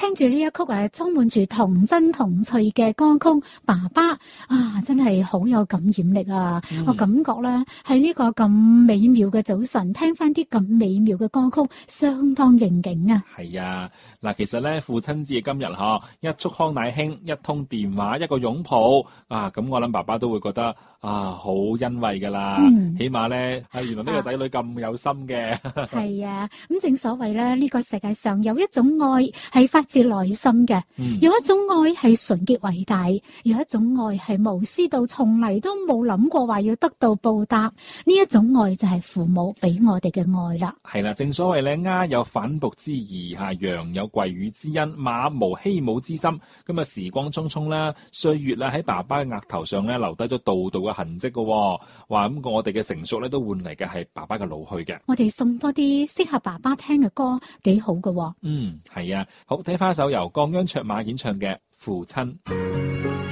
聽住呢一曲充滿住童真童趣嘅歌曲，爸爸啊，真係好有感染力啊！我感覺咧喺呢個咁美妙嘅早晨，聽翻啲咁美妙嘅歌曲，相當應景啊！ 係啊，嗱，其實咧父親節嘅今日一束康乃馨，一通電話，一個擁抱啊，咁我諗爸爸都會覺得好欣慰噶啦。起碼咧原來呢個仔女咁有心嘅。 係啊，咁正所謂咧，呢個世界上有一種愛係發自內心嘅，有一種愛係純潔偉大，有一種愛係無私到從嚟都冇諗過話要得到報答。呢一種愛就係父母俾我哋嘅愛啦。 係啦，正所謂咧，鴉有反哺之義，羊有跪乳之恩，馬無欺母之心。咁啊，時光匆匆啦，歲月啦喺爸爸嘅額頭上咧留低咗道道嘅痕跡嘅。話咁我哋嘅成熟咧都換嚟嘅係爸爸嘅老去嘅。 我哋送多啲適合爸爸聽嘅歌，幾好嘅。 係啊，好，睇翻一首由降央卓瑪演唱嘅《父親》。